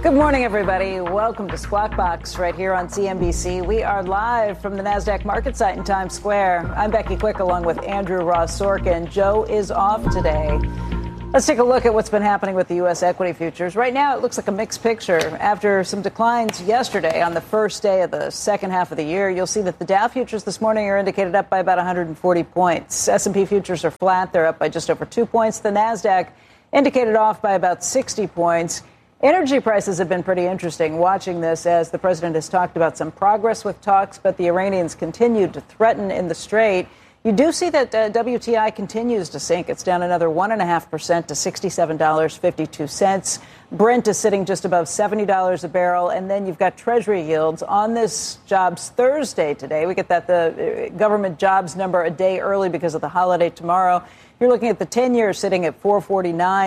Good morning, everybody. Welcome to Squawk Box right here on CNBC. We are live from the NASDAQ market site in Times Square. I'm Becky Quick along with Andrew Ross Sorkin. Joe is off today. Let's take a look at what's been happening with the U.S. equity futures. Right now, it looks like a mixed picture. After some declines yesterday on the first day of the second half of the year, you'll see that the Dow futures this morning are indicated up by about 140 points. S&P futures are flat. They're up by just over 2 points. The NASDAQ indicated off by about 60 points. Energy prices have been pretty interesting watching this as the president has talked about some progress with talks, but the Iranians continued to threaten in the Strait. You do see that WTI continues to sink. It's down another 1.5% to $67.52. Brent is sitting just above $70 a barrel. And then you've got Treasury yields on this jobs Thursday today. We get the government jobs number a day early because of the holiday tomorrow. You're looking at the 10-year sitting at 449.